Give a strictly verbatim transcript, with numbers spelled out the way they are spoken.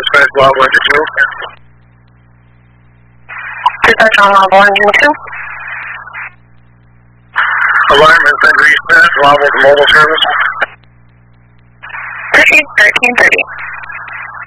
dispatch log one two. Dispatch on log one two. Alarm has been reset. Log with mobile service. Proceed thirteen thirty.